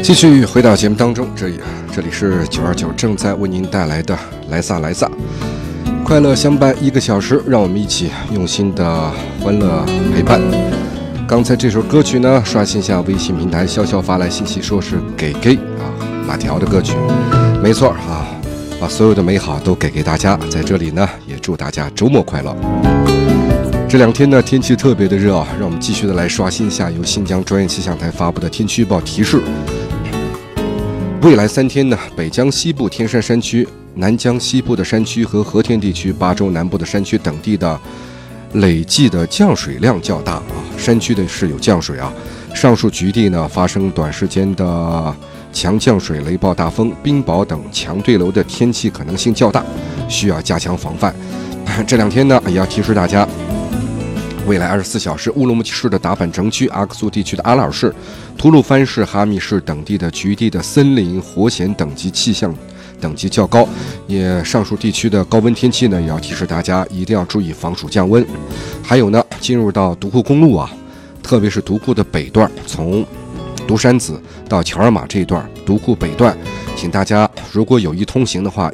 继续回到节目当中，这里是929正在为您带来的来撒来撒，快乐相伴1个小时，让我们一起用心的欢乐陪伴。刚才这首歌曲呢，刷新下微信平台，潇潇发来信息说是给马条的歌曲，没错啊，把所有的美好都给大家。在这里呢，也祝大家周末快乐。这2天呢，天气特别的热啊，让我们继续的来刷新一下由新疆专业气象台发布的天气预报提示。未来3天呢，北疆西部天山山区、南疆西部的山区和和田地区、巴州南部的山区等地的累计的降水量较大啊，山区的是有降水啊。上述局地呢，发生短时间的强降水、雷暴大风、冰雹等强对流的天气可能性较大，需要加强防范。这2天呢，也要提示大家，未来24小时，乌鲁木齐市的达坂城区、阿克苏地区的阿拉尔市、吐鲁番市、哈密市等地的局地的森林火险等级气象等级较高，也上述地区的高温天气呢，也要提示大家一定要注意防暑降温。还有呢，进入到独库公路啊，特别是独库的北段，从独山子到乔尔玛这一段，独库北段，请大家如果有意通行的话，